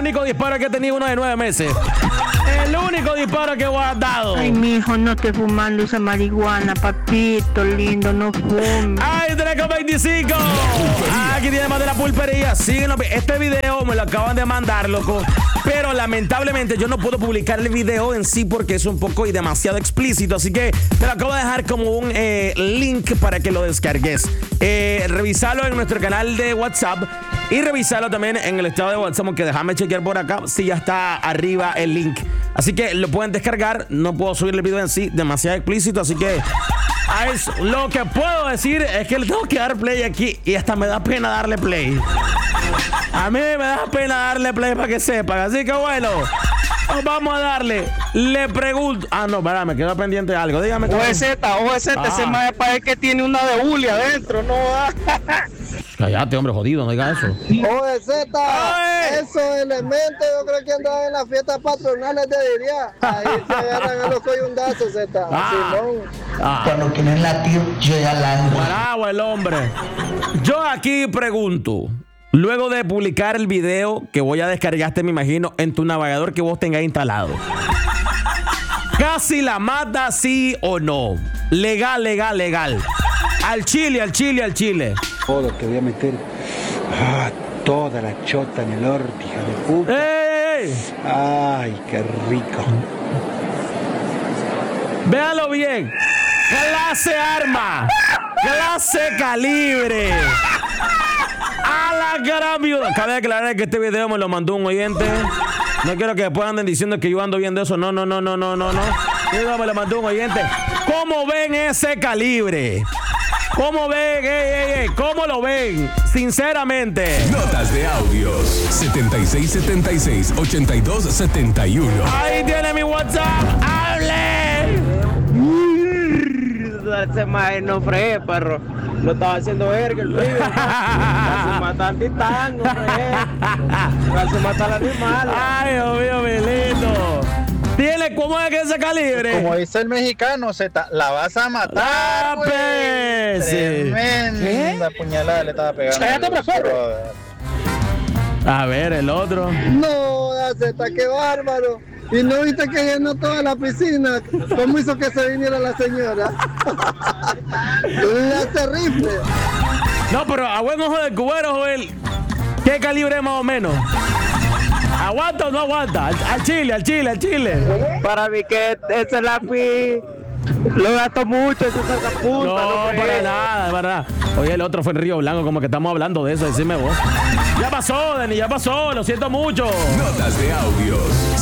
único disparo que he tenido uno de 9 meses. El único disparo que he guardado. Ay, mijo, no estés fumando esa marihuana, papito lindo, no fumes. ¡Ay, Dreco 25! Aquí tiene más de la pulpería. Síguenos. Este video me lo acaban de mandar, loco. Pero lamentablemente yo no puedo publicar el video en sí porque es un poco y demasiado explícito. Así que te lo acabo de dejar como un link para que lo descargues. Revisalo en nuestro canal de WhatsApp. Y revisarlo también en el estado de WhatsApp, que déjame chequear por acá si ya está arriba el link. Así que lo pueden descargar. No puedo subir el video en sí, demasiado explícito. Así que a eso, lo que puedo decir es que le tengo que dar play aquí. Y hasta me da pena darle play. A mí me da pena darle play para que sepan. Así que bueno, vamos a darle. Le pregunto. Ah, no, para, me quedo pendiente de algo. Dígame. OZ, ese más parece que tiene una de Julia adentro, no. Cállate, hombre, jodido, no digas eso. OZ, esos elementos yo creo que andaban en las fiestas patronales de Diría. Ahí se agarran a los coyundazos, Z. Cuando quieren latir, yo ya lango. Bravo el hombre. Yo aquí pregunto, luego de publicar el video que voy a descargarte, me imagino, en tu navegador que vos tengas instalado, ¿casi la mata, sí o no? Legal. Al chile. Todo, te voy a meter toda la chota en el orto, hija de puta. ¡Ey! Ay, qué rico. Véalo bien. Clase arma. Clase calibre. A la gran viuda. Cabe aclarar que este video me lo mandó un oyente. No quiero que después anden diciendo que yo ando viendo eso. No. Este me lo mandó un oyente. ¿Cómo ven ese calibre? ¿Cómo ven? ¿Cómo lo ven? Sinceramente. Notas de audios 7676-8271. Ahí tiene mi WhatsApp. ¡Hable! Ese maje no fregué, perro. Lo estaba haciendo verga el río. Casi mata al titán, casi mata al animal. Ay, Dios mío, mi lindo. Dile, ¿cómo es que ese calibre? Como dice el mexicano, Z, la vas a matar, güey. Tremenda puñalada le estaba pegando. A ver, el otro. No, Z, qué bárbaro. Y no viste que llenó toda la piscina. ¿Cómo hizo que se viniera la señora? Le hace rifle. No, pero a buen ojo del cubero, Joel, ¿qué calibre más o menos? ¿Aguanta o no aguanta? Al chile. Para mí que ese lápiz lo gasto mucho, ese sacapunta. No, para nada. Oye, el otro fue en Río Blanco, como que estamos hablando de eso, decime vos. Ya pasó, Denny, lo siento mucho. Notas de audios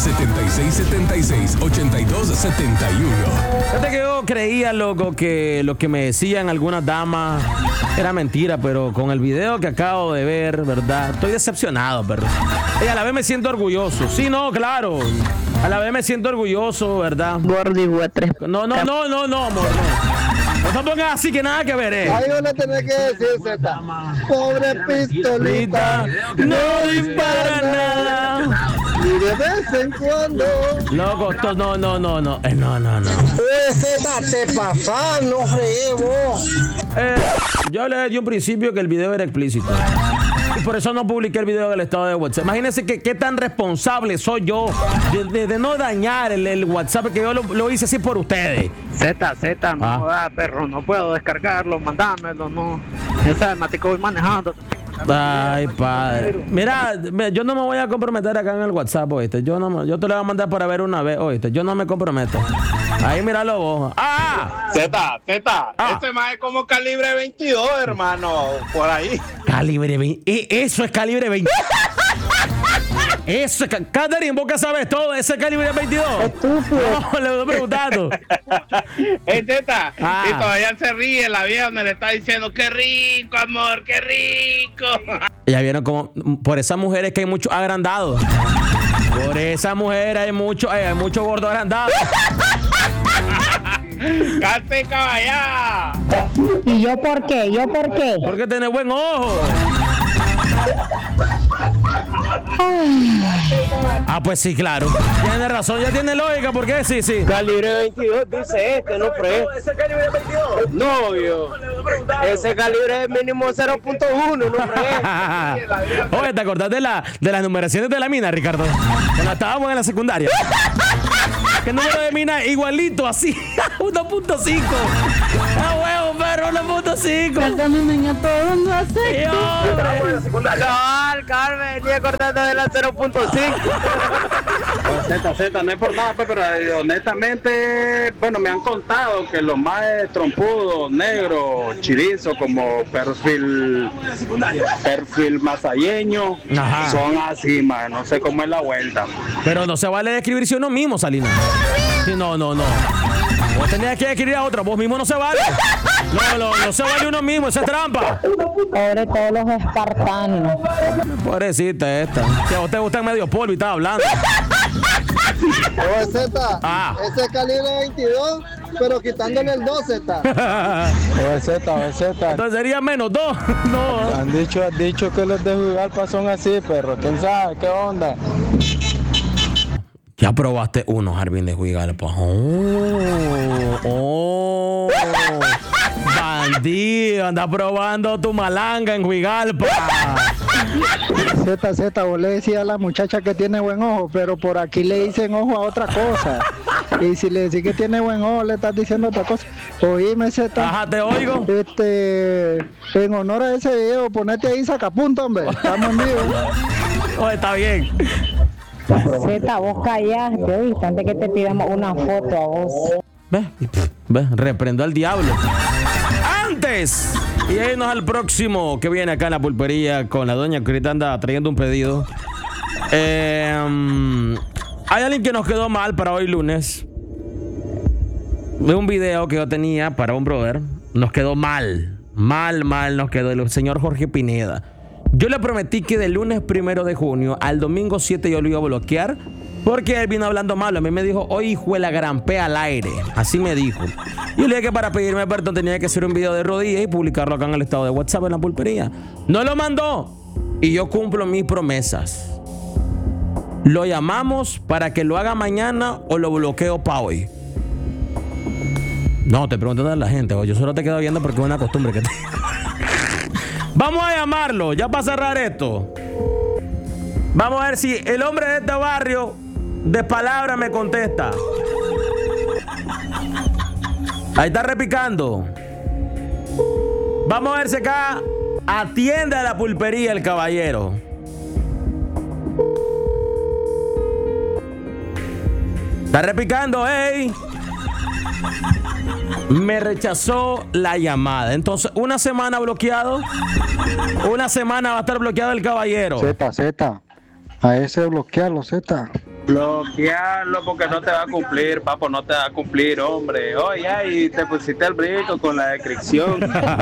7676-8271. Fíjate que yo creía, loco, que lo que me decían algunas damas era mentira, pero con el video que acabo de ver, ¿verdad? Estoy decepcionado, perro. Y a la vez me siento orgulloso. Sí, no, claro. A la vez me siento orgulloso, ¿verdad? Gordi, güey. No, amor, no. No te pongas así que nada que ver, Ahí van a tener que decir, Z. Pobre pistolita, no dispara nada. Y de vez en cuando. Loco, no. No. Z, te pasás, no fregué vos. Yo hablé de un principio que el video era explícito. Y por eso no publiqué el video del estado de WhatsApp. Imagínense qué tan responsable soy yo de no dañar el WhatsApp, que yo lo hice así por ustedes. Z, no, perro, no puedo descargarlo, mandámelo, no. Esa matico voy manejando. Ay, padre. Mira, yo no me voy a comprometer acá en el WhatsApp, ¿oíste? Yo te lo voy a mandar para ver una vez, ¿oíste? Yo no me comprometo. Ahí míralo vos. Z, este más es como calibre 22, hermano, por ahí. Calibre 20. Eso es calibre 20. Eso es. Catherine, vos que sabes todo, ese calibre 22. Estúpido. No, le estoy preguntando. Z, y todavía se ríe la vieja donde le está diciendo, qué rico, amor, qué rico. Ya vieron como por esas mujeres que hay muchos agrandados. Por esa mujer hay mucho gordo agrandado. ¡Cante caballá! ¿Y yo por qué? Porque tiene buen ojo. Ah, pues sí, claro. Tiene razón, ya tiene lógica, ¿por qué? Sí. Calibre 22, dice ¿no, Fred? ¿Ese calibre 22? Novio. Ese calibre es mínimo 0.1, ¿no, Fred? Oye, ¿te acordás de las numeraciones de la mina, Ricardo? Cuando estábamos en la secundaria. ¿Qué número de mina? Igualito, así. 1.5. ¡Ah, huevo, perro! 1.5. Perdóname, niña, todo no hace. Cabal, venía cortando de la 0.5. Z, no es por nada, pero honestamente, bueno, me han contado que los más trompudos, negros, chirizos, como perfil masayeño, Ajá. son así, man, no sé cómo es la vuelta. Pero no se vale describirse uno mismo, Salina. Sí, no. Vos tenías que describir a otro. Vos mismo no se vale. No se vale uno mismo. Esa es trampa. Pobre todos los espartanos. Pobrecita esta. Que a usted gusta en medio polvo y estaba hablando. Oye, Z, Ah. ese es calibre 22, pero quitándole el 2, Z. Oye, Z. Entonces sería menos 2. No. Han dicho que los de Juigalpa son así, perro. ¿Quién sabe? ¿Qué onda? Ya probaste uno, Jarvin de Juigalpa. Oh. Bandido, anda probando tu malanga en Juigalpa. Z, vos le decías a la muchacha que tiene buen ojo, pero por aquí le dicen ojo a otra cosa. Y si le decís que tiene buen ojo, le estás diciendo otra cosa. Oíme, Z. Ajá, te oigo. En honor a ese video, ponete ahí sacapunta, hombre. Estamos en vivo. Oh, está bien. Z, vos callaste, ¿oíste? Antes que te pidamos una foto a vos. Ve, reprendo al diablo. Antes, y irnos al próximo que viene acá en la pulpería con la doña que ahorita anda trayendo un pedido. Hay alguien que nos quedó mal para hoy lunes. De un video que yo tenía para un brother. Nos quedó mal nos quedó el señor Jorge Pineda. Yo le prometí que del lunes 1 de junio al domingo 7 yo lo iba a bloquear porque él vino hablando malo. A mí me dijo, hoy hijo de la gran P al aire. Así me dijo. Y yo le dije que para pedirme perdón tenía que hacer un video de rodillas y publicarlo acá en el estado de WhatsApp en la pulpería. No lo mandó. Y yo cumplo mis promesas. Lo llamamos para que lo haga mañana o lo bloqueo para hoy. No, te pregunto a la gente. Yo solo te quedo viendo porque es una costumbre que tengo. Vamos a llamarlo, ya para cerrar esto. Vamos a ver si el hombre de este barrio de palabra me contesta. Ahí está repicando. Vamos a ver si acá atiende a la pulpería el caballero. Está repicando, ey. Me rechazó la llamada. Entonces, una semana bloqueado. Una semana va a estar bloqueado el caballero. Z, a ese bloquearlo, Z. Bloquearlo porque no te va a cumplir, papo, no te va a cumplir, hombre. Oye, y te pusiste el brinco con la descripción.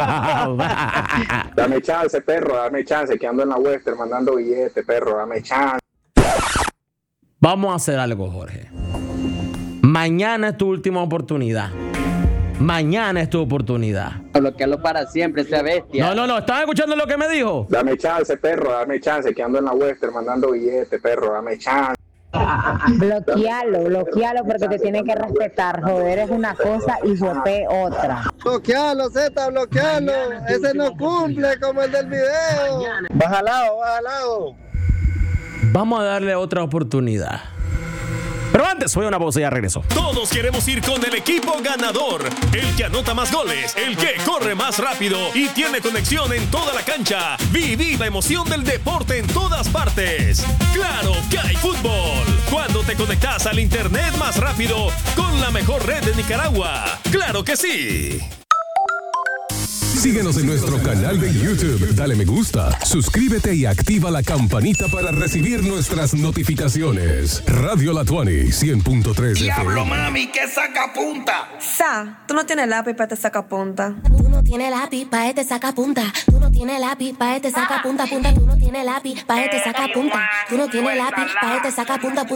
Dame chance, perro, dame chance, que ando en la Western mandando billetes, perro, dame chance. Vamos a hacer algo, Jorge. Mañana es tu última oportunidad. Mañana es tu oportunidad. Bloquearlo para siempre, esa bestia. No. ¿Estás escuchando lo que me dijo? Dame chance, perro, dame chance, que ando en la Western mandando billetes, perro, dame chance. Bloquealo porque te tiene que respetar. Joder es una cosa y Jope otra. Bloquealo, Z, bloquealo. Ese no cumple como el del video. Baja al lado. Vamos a darle otra oportunidad. Pero antes, voy a una pausa y ya regreso. Todos queremos ir con el equipo ganador. El que anota más goles, el que corre más rápido y tiene conexión en toda la cancha. Viví la emoción del deporte en todas partes. ¡Claro que hay fútbol! Cuando te conectas al internet más rápido con la mejor red de Nicaragua. ¡Claro que sí! Síguenos en nuestro canal de YouTube, dale me gusta, suscríbete y activa la campanita para recibir nuestras notificaciones. Radio La Tuani, 100.3 ¡Diablo, FM. mami, que saca punta! Tú no tienes lápiz para te saca punta. Tú no tienes lápiz pa' este saca punta. Tú no tienes lápiz pa' este saca punta. Tú no tienes lápiz pa' este saca punta. Tú no tienes lápiz pa' este saca punta.